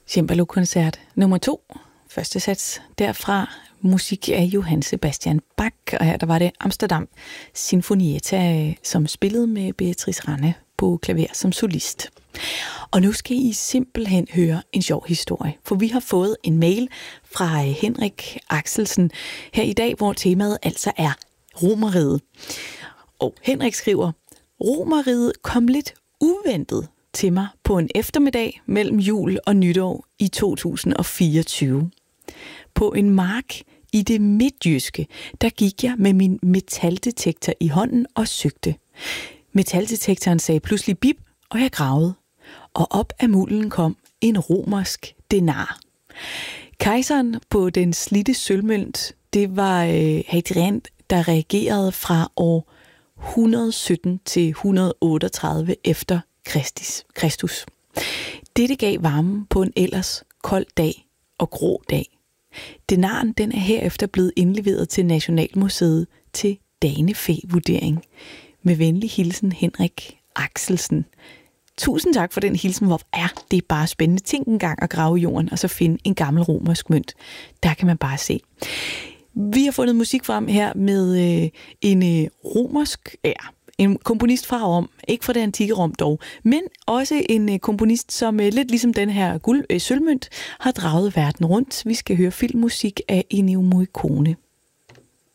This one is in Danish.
Cembalo-koncert nummer 2, første sats derfra, musik af Johann Sebastian Bach, og her der var det Amsterdam Sinfonietta, som spillede med Beatrice Rane på klaver som solist. Og nu skal I simpelthen høre en sjov historie, for vi har fået en mail fra Henrik Axelsen her i dag, hvor temaet altså er Romerriget. Og Henrik skriver: Romerriget kom lidt uventet til mig på en eftermiddag mellem jul og nytår i 2024. På en mark i det midtjyske, der gik jeg med min metaldetektor i hånden og søgte. Metaldetektoren sagde pludselig bip, og jeg gravede. Og op af mulden kom en romersk denar. Kejseren på den slidte sølvmønt, det var Hadrian, der reagerede fra år 117 til 138 efter Kristus. Dette gav varmen på en ellers kold dag og grå dag. Denaren, den er herefter blevet indleveret til Nationalmuseet til danefæ-vurdering. Med venlig hilsen, Henrik Axelsen. Tusind tak for den hilsen. Hvor er det bare spændende. Tænk en gang at grave i jorden og så finde en gammel romersk mønt. Der kan man bare se. Vi har fundet musik frem her med en romersk, en komponist fra Rom, ikke fra det antikke Rom dog, men også en komponist, som lidt ligesom den her sølvmønt har draget verden rundt. Vi skal høre filmmusik af Ennio Morricone.